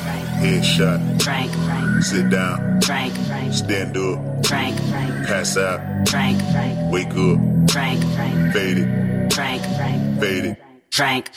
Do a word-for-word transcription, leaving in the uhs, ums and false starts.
Headshot. Drink. Sit down. Drink. Stand up. Drink. Pass out. Drink. Wake up. Drink. Fade it. Drink. Fade it. Drink.